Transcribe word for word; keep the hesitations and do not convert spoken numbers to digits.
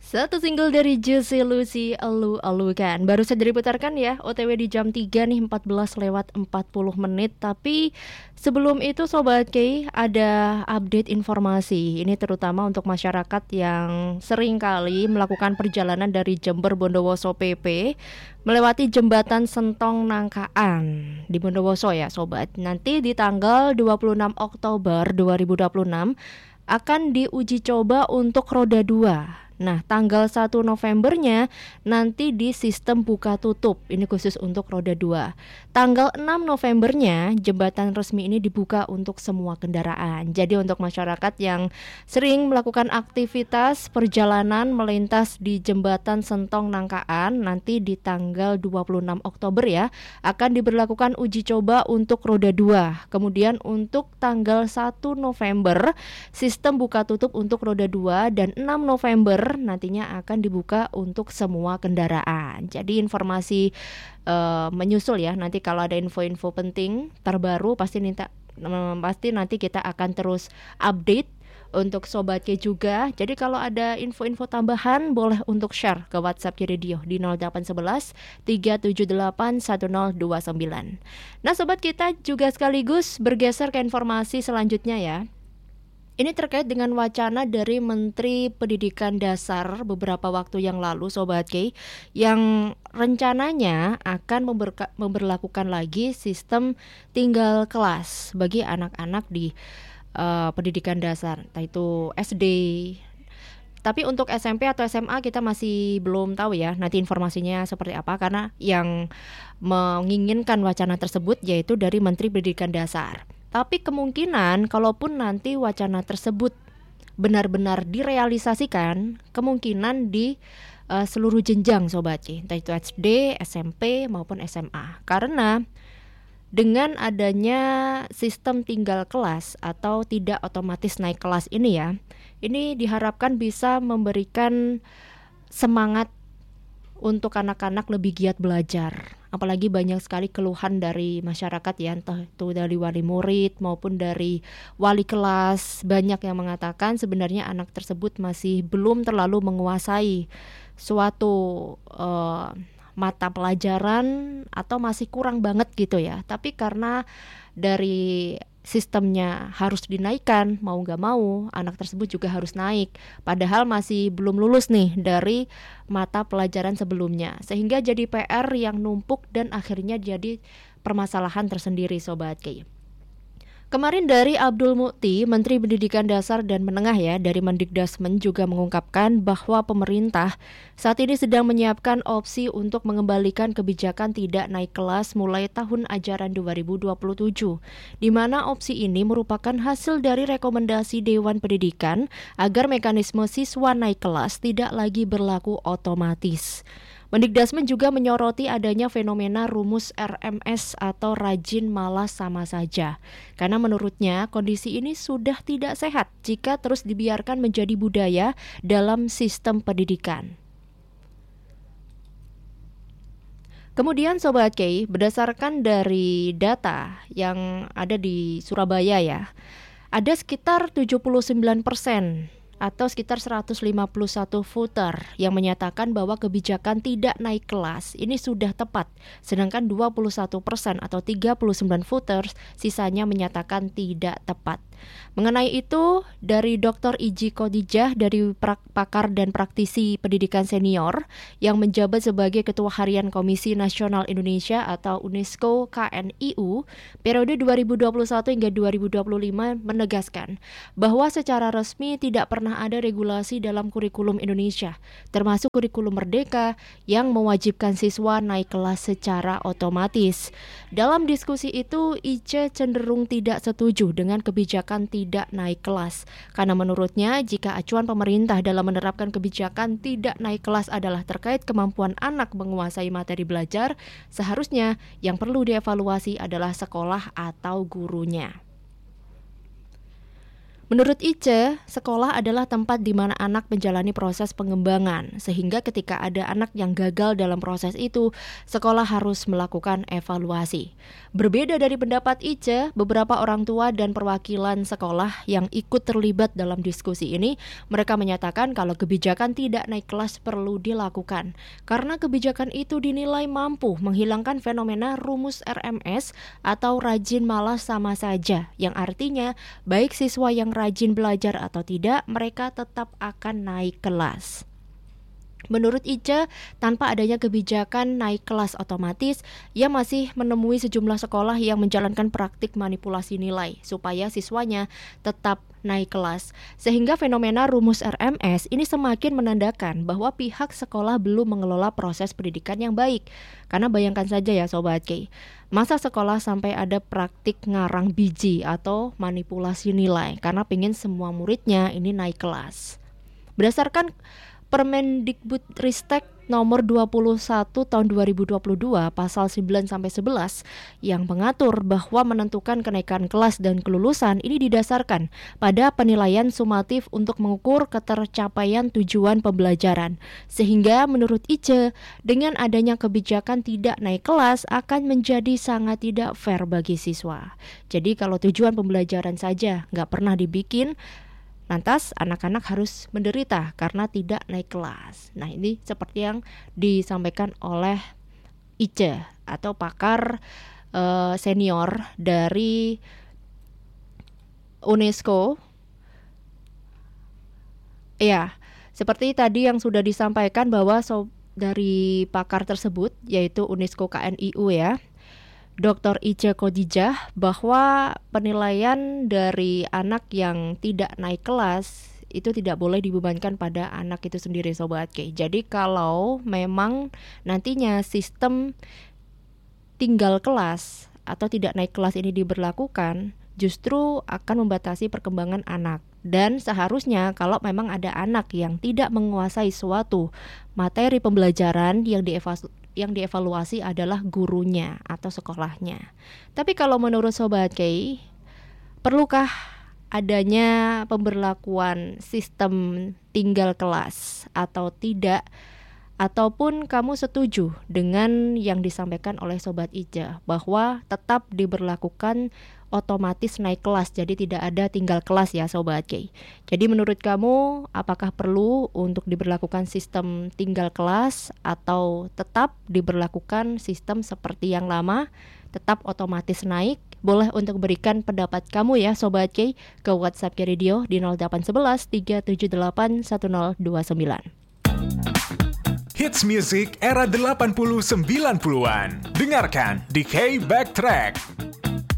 Satu single dari Juicy Lucy, Elu Elu kan. Baru saja diputarkan ya, O T W di jam tiga nih, empat belas lewat empat puluh menit. Tapi sebelum itu Sobat Kay, ada update informasi. Ini terutama untuk masyarakat yang sering kali melakukan perjalanan dari Jember Bondowoso P P melewati jembatan Sentong Nangkaan di Bondowoso ya Sobat. Nanti di tanggal dua puluh enam Oktober dua ribu dua puluh enam akan diuji coba untuk roda dua. Nah, tanggal satu Novembernya nanti di sistem buka tutup. Ini khusus untuk roda dua. Tanggal enam Novembernya jembatan resmi ini dibuka untuk semua kendaraan. Jadi untuk masyarakat yang sering melakukan aktivitas perjalanan melintas di jembatan Sentong Nangkaan, nanti di tanggal dua puluh enam Oktober ya akan diberlakukan uji coba untuk roda dua. Kemudian untuk tanggal satu November sistem buka tutup untuk roda dua, dan enam November nantinya akan dibuka untuk semua kendaraan. Jadi informasi uh, menyusul ya. Nanti kalau ada info-info penting terbaru pasti minta pasti nanti kita akan terus update untuk Sobat K juga. Jadi kalau ada info-info tambahan boleh untuk share ke WhatsApp K Radio di nol delapan satu satu tiga tujuh delapan satu nol dua sembilan. Nah Sobat, kita juga sekaligus bergeser ke informasi selanjutnya ya. Ini terkait dengan wacana dari Menteri Pendidikan Dasar beberapa waktu yang lalu Sobat K, yang rencananya akan memberka- memberlakukan lagi sistem tinggal kelas bagi anak-anak di uh, pendidikan dasar, entah itu S D. Tapi untuk S M P atau S M A kita masih belum tahu ya nanti informasinya seperti apa, karena yang menginginkan wacana tersebut yaitu dari Menteri Pendidikan Dasar. Tapi kemungkinan kalaupun nanti wacana tersebut benar-benar direalisasikan, kemungkinan di uh, seluruh jenjang Sobat C, entah itu S D, S M P maupun S M A. Karena dengan adanya sistem tinggal kelas atau tidak otomatis naik kelas ini ya, ini diharapkan bisa memberikan semangat untuk anak-anak lebih giat belajar. Apalagi banyak sekali keluhan dari masyarakat ya, entah itu dari wali murid maupun dari wali kelas. Banyak yang mengatakan sebenarnya anak tersebut masih belum terlalu menguasai suatu uh, mata pelajaran atau masih kurang banget gitu ya. Tapi karena dari sistemnya harus dinaikkan, mau gak mau anak tersebut juga harus naik, padahal masih belum lulus nih dari mata pelajaran sebelumnya, sehingga jadi P R yang numpuk dan akhirnya jadi permasalahan tersendiri Sobat K. Kemarin dari Abdul Mukti, Menteri Pendidikan Dasar dan Menengah ya, dari Mendikdasmen juga mengungkapkan bahwa pemerintah saat ini sedang menyiapkan opsi untuk mengembalikan kebijakan tidak naik kelas mulai tahun ajaran dua ribu dua puluh tujuh, di mana opsi ini merupakan hasil dari rekomendasi Dewan Pendidikan agar mekanisme siswa naik kelas tidak lagi berlaku otomatis. Mendikdasmen juga menyoroti adanya fenomena rumus R M S atau rajin malas sama saja. Karena menurutnya kondisi ini sudah tidak sehat jika terus dibiarkan menjadi budaya dalam sistem pendidikan. Kemudian Sobat K, berdasarkan dari data yang ada di Surabaya ya, ada sekitar tujuh puluh sembilan persen atau sekitar seratus lima puluh satu voter yang menyatakan bahwa kebijakan tidak naik kelas ini sudah tepat, sedangkan dua puluh satu persen atau tiga puluh sembilan voters sisanya menyatakan tidak tepat. Mengenai itu, dari Doktor Iji Khadijah dari prak- pakar dan praktisi pendidikan senior yang menjabat sebagai Ketua Harian Komisi Nasional Indonesia atau UNESCO K N I U periode dua ribu dua puluh satu hingga dua ribu dua puluh lima menegaskan bahwa secara resmi tidak pernah ada regulasi dalam kurikulum Indonesia, termasuk kurikulum Merdeka yang mewajibkan siswa naik kelas secara otomatis. Dalam diskusi itu, Ice cenderung tidak setuju dengan kebijakan tidak naik kelas, karena menurutnya jika acuan pemerintah dalam menerapkan kebijakan tidak naik kelas adalah terkait kemampuan anak menguasai materi belajar, seharusnya yang perlu dievaluasi adalah sekolah atau gurunya. Menurut Ice, sekolah adalah tempat di mana anak menjalani proses pengembangan, sehingga ketika ada anak yang gagal dalam proses itu, sekolah harus melakukan evaluasi. Berbeda dari pendapat Ice, beberapa orang tua dan perwakilan sekolah yang ikut terlibat dalam diskusi ini, mereka menyatakan kalau kebijakan tidak naik kelas perlu dilakukan, karena kebijakan itu dinilai mampu menghilangkan fenomena rumus R M S atau rajin malas sama saja, yang artinya baik siswa yang rajin belajar atau tidak, mereka tetap akan naik kelas. Menurut Ice, tanpa adanya kebijakan naik kelas otomatis, ia masih menemui sejumlah sekolah yang menjalankan praktik manipulasi nilai supaya siswanya tetap naik kelas. Sehingga fenomena rumus R M S ini semakin menandakan bahwa pihak sekolah belum mengelola proses pendidikan yang baik. Karena bayangkan saja ya Sobat K, masa sekolah sampai ada praktik ngarang biji atau manipulasi nilai karena pengen semua muridnya ini naik kelas. Berdasarkan Permendikbudristek nomor dua puluh satu tahun dua ribu dua puluh dua pasal sembilan sampai sebelas yang mengatur bahwa menentukan kenaikan kelas dan kelulusan ini didasarkan pada penilaian sumatif untuk mengukur ketercapaian tujuan pembelajaran. Sehingga menurut Ice, dengan adanya kebijakan tidak naik kelas akan menjadi sangat tidak fair bagi siswa. Jadi kalau tujuan pembelajaran saja nggak pernah dibikin, lantas anak-anak harus menderita karena tidak naik kelas. Nah, ini seperti yang disampaikan oleh Ice atau pakar uh, senior dari UNESCO. Ya, seperti tadi yang sudah disampaikan bahwa so, dari pakar tersebut yaitu UNESCO K N I U ya, Doktor Ice Khadijah, bahwa penilaian dari anak yang tidak naik kelas itu tidak boleh dibebankan pada anak itu sendiri Sobat K. Jadi kalau memang nantinya sistem tinggal kelas atau tidak naik kelas ini diberlakukan, justru akan membatasi perkembangan anak. Dan seharusnya kalau memang ada anak yang tidak menguasai suatu materi pembelajaran yang dievaluasi yang dievaluasi adalah gurunya atau sekolahnya. Tapi kalau menurut Sobat K, perlukah adanya pemberlakuan sistem tinggal kelas atau tidak? Ataupun kamu setuju dengan yang disampaikan oleh Sobat Ice bahwa tetap diberlakukan otomatis naik kelas, jadi tidak ada tinggal kelas ya Sobat K. Jadi menurut kamu apakah perlu untuk diberlakukan sistem tinggal kelas atau tetap diberlakukan sistem seperti yang lama, tetap otomatis naik? Boleh untuk berikan pendapat kamu ya Sobat K ke WhatsApp K Radio di nol delapan satu satu tiga tujuh delapan satu nol dua sembilan. Hits music era delapan puluh sembilan puluhan. Dengarkan di K Backtrack.